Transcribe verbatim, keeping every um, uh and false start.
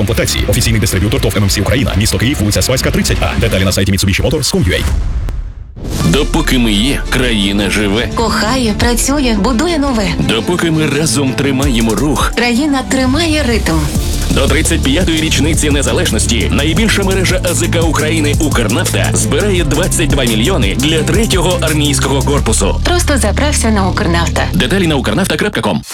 комплектації. Офіційний дистриб'ютор ТОВ ем ем сі Україна. Місто Київ, вулиця Спаська, тридцять А. Деталі на сайті Mitsubishi Motors крапка ком крапка ю а. Допоки ми є, країна живе. Кохає, працює, будує нове. Допоки ми разом тримаємо рух. Країна тримає ритм. До тридцять п'ятої річниці незалежності найбільша мережа АЗК України «Укрнафта» збирає двадцять два мільйони для третього армійського корпусу. Просто заправся на Укрнафта. Деталі на укрнафта крапка ком.